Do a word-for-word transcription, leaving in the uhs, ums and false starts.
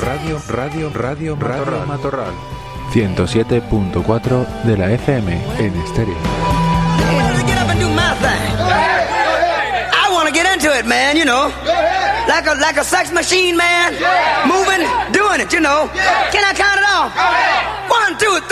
Radio, radio, radio, radio Matorral. ciento siete punto cuatro de la F M en estéreo. I want to get into it, man, you know. Like a like a sex machine, man. Moving, doing it, you know. Can I count it off? One, two, three.